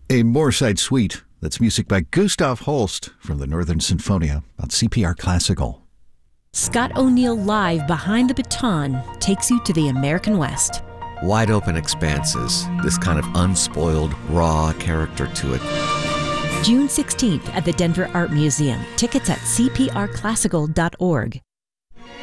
A Moorside Suite. That's music by Gustav Holst from the Northern Sinfonia on CPR Classical. Scott O'Neill Live Behind the Baton takes you to the American West. Wide open expanses, this kind of unspoiled, raw character to it. June 16th at the Denver Art Museum. Tickets at cprclassical.org.